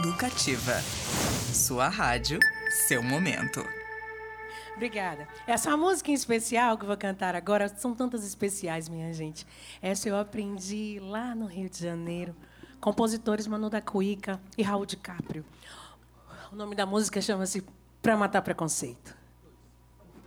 Educativa. Sua rádio, seu momento. Obrigada. Essa música em especial que eu vou cantar agora, são tantas especiais, minha gente. Essa eu aprendi lá no Rio de Janeiro. Compositores Manu da Cuíca e Raul DiCaprio. O nome da música chama-se Pra Matar Preconceito.